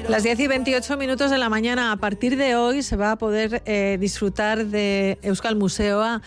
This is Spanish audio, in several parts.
Las 10:28 de la mañana. A partir de hoy se va a poder disfrutar de Euskal Museoa,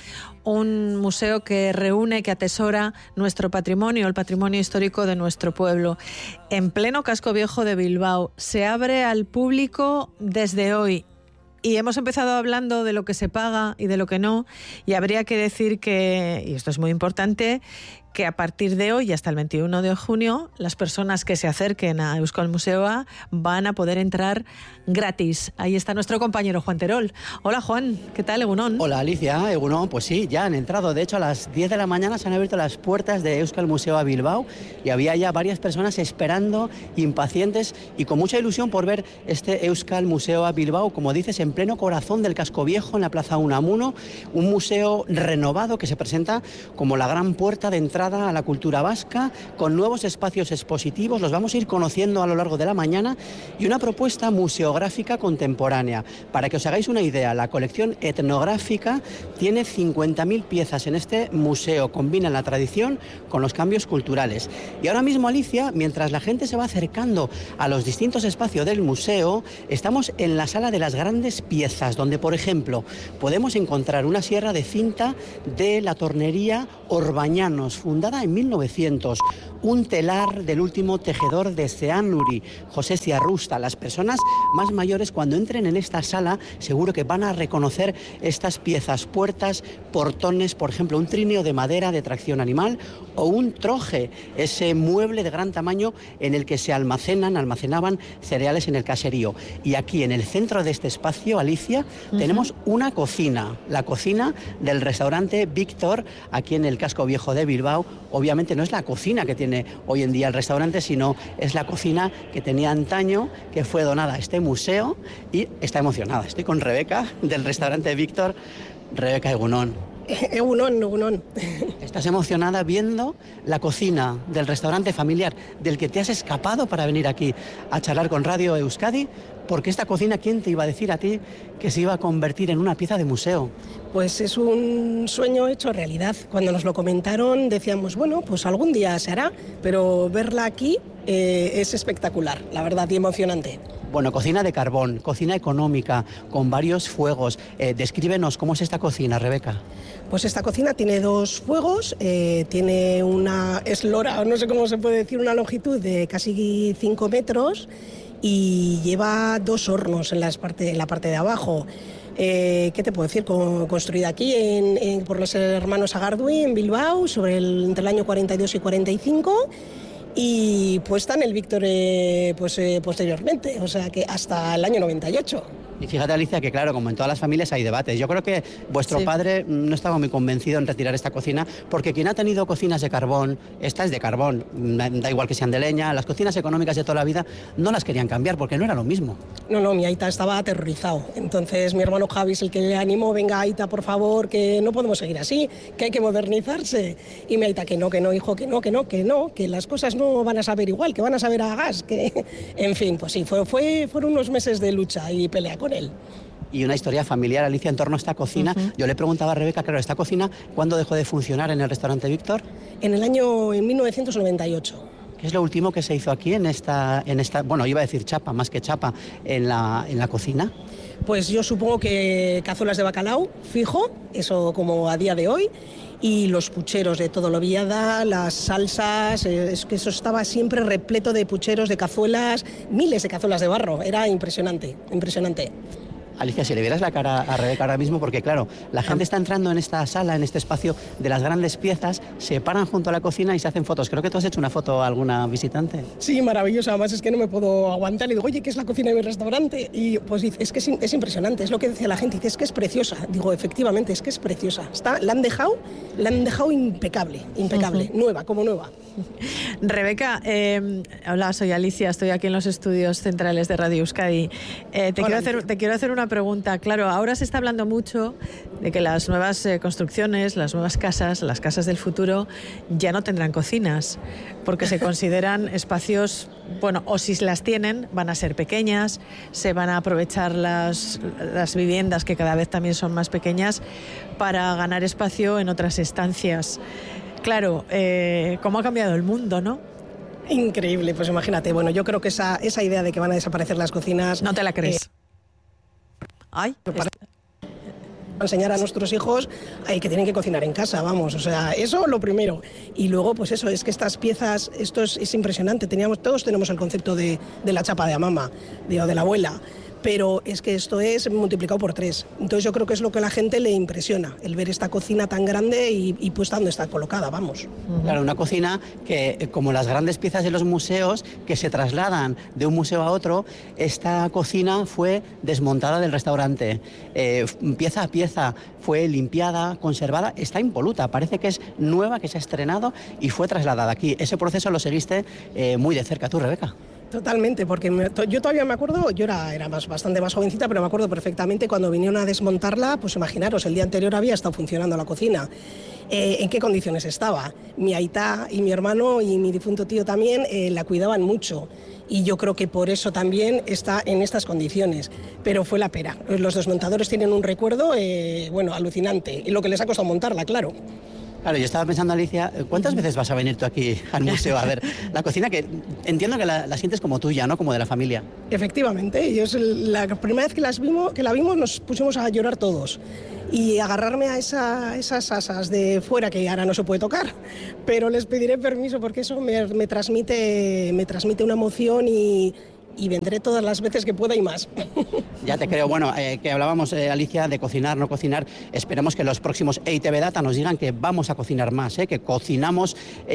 un museo que reúne, que atesora nuestro patrimonio, el patrimonio histórico de nuestro pueblo. En pleno casco viejo de Bilbao. Se abre al público desde hoy. Y hemos empezado hablando de lo que se paga y de lo que no, y habría que decir que, y esto es muy importante, que a partir de hoy hasta el 21 de junio las personas que se acerquen a Euskal Museoa van a poder entrar gratis. Ahí está nuestro compañero Juan Terol. Hola Juan, ¿qué tal, Egunon? Hola Alicia, Egunon, pues sí, ya han entrado. De hecho, a las 10 de la mañana se han abierto las puertas de Euskal Museoa Bilbao y había ya varias personas esperando, impacientes y con mucha ilusión por ver este Euskal Museoa Bilbao, como dices, en pleno corazón del casco viejo, en la Plaza Unamuno, un museo renovado que se presenta como la gran puerta de entrada a la cultura vasca, con nuevos espacios expositivos, los vamos a ir conociendo a lo largo de la mañana, y una propuesta museográfica contemporánea. Para que os hagáis una idea, la colección etnográfica tiene 50.000 piezas en este museo, combinan la tradición con los cambios culturales. Y ahora mismo, Alicia, mientras la gente se va acercando a los distintos espacios del museo, estamos en la sala de las grandes piezas, donde, por ejemplo, podemos encontrar una sierra de cinta de la tornería Orbañanos, fundada en 1900, un telar del último tejedor de Zeanuri, José Ciarrusta. Las personas más mayores, cuando entren en esta sala, seguro que van a reconocer estas piezas, puertas, portones, por ejemplo, un trineo de madera de tracción animal o un troje, ese mueble de gran tamaño en el que se almacenaban cereales en el caserío. Y aquí, en el centro de este espacio, Alicia, tenemos una cocina, la cocina del restaurante Víctor, aquí en el casco viejo de Bilbao. Obviamente no es la cocina que tiene hoy en día el restaurante, sino es la cocina que tenía antaño, que fue donada a este museo, y está emocionada. Estoy con Rebeca, del restaurante Víctor. Rebeca, Egunon. Egunon. Estás emocionada viendo la cocina del restaurante familiar del que te has escapado para venir aquí a charlar con Radio Euskadi, porque esta cocina, ¿quién te iba a decir a ti que se iba a convertir en una pieza de museo? Pues es un sueño hecho realidad. Cuando nos lo comentaron decíamos, bueno, pues algún día se hará, pero verla aquí es espectacular, la verdad, y emocionante. Bueno, cocina de carbón, cocina económica, con varios fuegos. Descríbenos cómo es esta cocina, Rebeca. Pues esta cocina tiene 2 fuegos, tiene una eslora, no sé cómo se puede decir, una longitud de casi 5 metros y lleva 2 hornos en la parte de abajo. ¿Qué te puedo decir? Construida aquí por los hermanos Agardui en Bilbao entre el año 42 y 45. Y puesta en el Víctor posteriormente, o sea que hasta el año 98. Y fíjate, Alicia, que claro, como en todas las familias hay debates. Yo creo que vuestro padre no estaba muy convencido en retirar esta cocina, porque quien ha tenido cocinas de carbón, esta es de carbón, da igual que sean de leña, las cocinas económicas de toda la vida no las querían cambiar porque no era lo mismo. No, mi aita estaba aterrorizado. Entonces mi hermano Javi es el que le animó, venga aita, por favor, que no podemos seguir así, que hay que modernizarse. Y mi aita, que no, hijo, que las cosas no van a saber igual, que van a saber a gas, que... En fin, pues sí, fueron unos meses de lucha y pelea con él. Y una historia familiar, Alicia, en torno a esta cocina. Yo le preguntaba a Rebeca, claro, ¿esta cocina cuándo dejó de funcionar en el restaurante Víctor? En 1998. ¿Qué es lo último que se hizo aquí en esta, bueno, iba a decir chapa, más que chapa, en la cocina? Pues yo supongo que cazuelas de bacalao, fijo, eso como a día de hoy, y los pucheros de todo lo viada, las salsas, es que eso estaba siempre repleto de pucheros, de cazuelas, miles de cazuelas de barro, era impresionante. Alicia, si le vieras la cara a Rebeca ahora mismo, porque claro, la gente está entrando en esta sala, en este espacio de las grandes piezas, se paran junto a la cocina y se hacen fotos. Creo que tú has hecho una foto a alguna visitante. Sí, maravillosa, además es que no me puedo aguantar. Le digo, oye, ¿qué es la cocina de mi restaurante? Y pues dice, es que es impresionante, es lo que decía la gente, dice, es que es preciosa. Digo, efectivamente, es que es preciosa. La han dejado impecable, nueva, como nueva. Rebeca, hola, soy Alicia, estoy aquí en los estudios centrales de Radio Euskadi. Te quiero hacer una pregunta. Claro, ahora se está hablando mucho de que las nuevas construcciones, las nuevas casas, las casas del futuro, ya no tendrán cocinas, porque se consideran espacios, bueno, o si las tienen, van a ser pequeñas, se van a aprovechar las viviendas, que cada vez también son más pequeñas, para ganar espacio en otras estancias. Claro, cómo ha cambiado el mundo, ¿no? Increíble, pues imagínate. Bueno, yo creo que esa idea de que van a desaparecer las cocinas... No te la crees. Ay, enseñar a nuestros hijos que tienen que cocinar en casa, vamos, o sea, eso lo primero. Y luego, pues eso, es que estas piezas, esto es impresionante. Todos tenemos el concepto de la chapa de amama, o de la abuela, pero es que esto es multiplicado por 3. Entonces yo creo que es lo que a la gente le impresiona, el ver esta cocina tan grande y puesta donde está colocada, vamos. Claro, una cocina que, como las grandes piezas de los museos, que se trasladan de un museo a otro, esta cocina fue desmontada del restaurante. Pieza a pieza fue limpiada, conservada, está impoluta, parece que es nueva, que se ha estrenado y fue trasladada aquí. Ese proceso lo seguiste muy de cerca tú, Rebeca. Totalmente, porque yo todavía me acuerdo, yo era bastante más jovencita, pero me acuerdo perfectamente cuando vinieron a desmontarla, pues imaginaros, el día anterior había estado funcionando la cocina. ¿En qué condiciones estaba? Mi aitá y mi hermano y mi difunto tío también la cuidaban mucho. Y yo creo que por eso también está en estas condiciones. Pero fue la pera. Los desmontadores tienen un recuerdo, alucinante. Y lo que les ha costado montarla, claro. Claro, yo estaba pensando, Alicia, ¿cuántas veces vas a venir tú aquí al museo a ver la cocina? Que entiendo que la sientes como tuya, ¿no? Como de la familia. Efectivamente, la primera vez que la vimos nos pusimos a llorar todos. Y agarrarme a esas asas de fuera que ahora no se puede tocar, pero les pediré permiso porque eso me transmite una emoción y vendré todas las veces que pueda y más. Ya te creo. Bueno, que hablábamos, Alicia, de cocinar, no cocinar. Esperemos que los próximos EITV Data nos digan que vamos a cocinar más, que cocinamos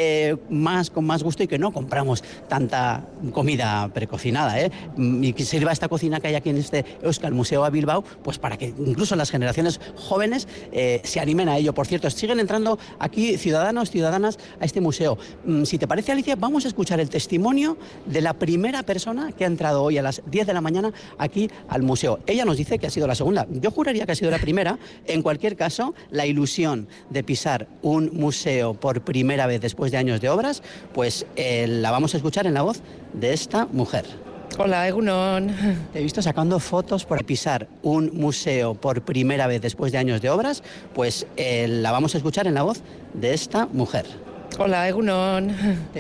más, con más gusto y que no compramos tanta comida precocinada. Y que sirva esta cocina que hay aquí en este Euskal Museo a Bilbao, pues para que incluso las generaciones jóvenes se animen a ello. Por cierto, siguen entrando aquí ciudadanos, ciudadanas a este museo. Si te parece, Alicia, vamos a escuchar el testimonio de la primera persona que ha entrado hoy a las 10 de la mañana aquí al museo. Ella nos dice que ha sido la segunda. Yo juraría que ha sido la primera. En cualquier caso, la ilusión de pisar un museo por primera vez después de años de obras, pues la vamos a escuchar en la voz de esta mujer. Hola, Egunon. Te he visto sacando fotos por pisar un museo por primera vez después de años de obras, pues la vamos a escuchar en la voz de esta mujer. Hola, Egunon.